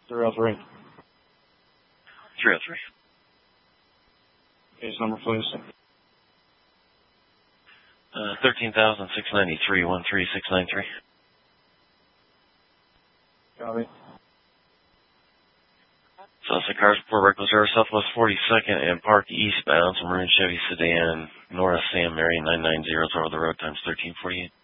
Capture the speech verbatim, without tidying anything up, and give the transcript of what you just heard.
three oh three. three oh three. Case number, please. Uh, thirteen thousand six ninety-three, one three six nine three. Copy. So it's a cars before Reckless River, Southwest forty-second and Park eastbound, so Maroon Chevy sedan, Nora Sam Mary nine nine zero over the road, times thirteen forty-eight.